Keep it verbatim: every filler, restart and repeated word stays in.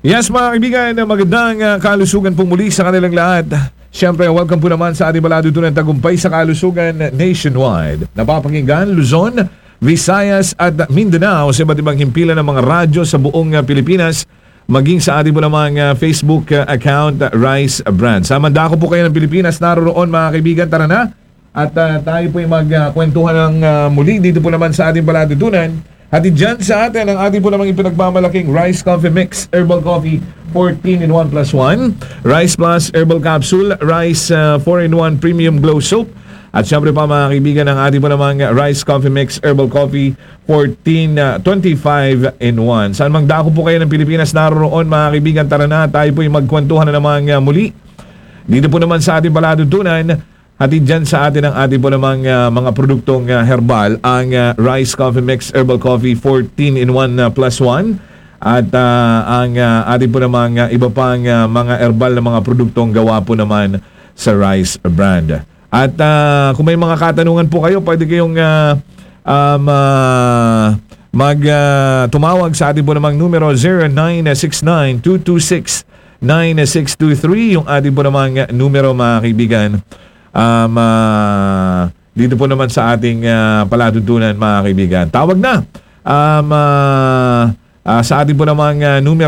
Yes mga kaibigan, magandang uh, kalusugan po muli sa kanilang lahat. Siyempre, welcome po naman sa ating paladutunan tagumpay sa kalusugan nationwide. Napapakinggan, Luzon, Visayas at Mindanao sa iba't ibang himpilan ng mga radyo sa buong uh, Pilipinas, maging sa ating po namang uh, Facebook uh, account, uh, Rice Brand. Sa mandako po kayo ng Pilipinas, naroon mga kaibigan, tara na. At uh, tayo po ay magkwentuhan uh, ng uh, muli dito po naman sa ating paladutunan. Hatid dyan sa atin ang ating po namang ipinagmamalaking Rice Coffee Mix Herbal Coffee fourteen in one plus one, Rice Plus Herbal Capsule, Rice uh, four in one Premium Glow Soap, at syempre pa mga kaibigan ang ating po namang Rice Coffee Mix Herbal Coffee fourteen twenty-five in one. Saan mang dako po kayo ng Pilipinas naroon mga kaibigan, tara na, tayo po ay magkwentuhan na naman uh, muli. Dito po naman sa ating paladutunan, hatid dyan sa atin ang ating po namang uh, mga produktong uh, herbal, ang uh, Rice Coffee Mix Herbal Coffee fourteen in one uh, plus one, at uh, ang uh, ating po namang uh, iba pang uh, mga herbal na mga produktong gawa po naman sa Rice Brand. At uh, kung may mga katanungan po kayo, pwede kayong uh, um, uh, mag uh, tumawag sa ating po namang numero zero nine six nine two two six nine six two three, yung ating po namang uh, numero mga kaibigan. Um, uh, dito po naman sa ating uh, palatuntunan mga kaibigan. Tawag na um, uh, uh, sa ating po namang uh, numero